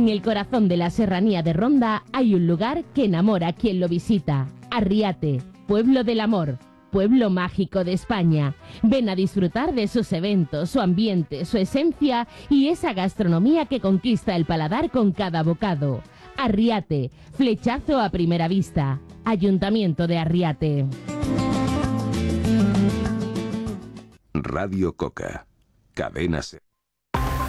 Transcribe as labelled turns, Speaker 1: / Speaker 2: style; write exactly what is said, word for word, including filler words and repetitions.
Speaker 1: En el corazón de la serranía de Ronda hay un lugar que enamora a quien lo visita. Arriate, pueblo del amor, pueblo mágico de España. Ven a disfrutar de sus eventos, su ambiente, su esencia y esa gastronomía que conquista el paladar con cada bocado. Arriate, flechazo a primera vista. Ayuntamiento de Arriate.
Speaker 2: Radio Coca, Cadena SER.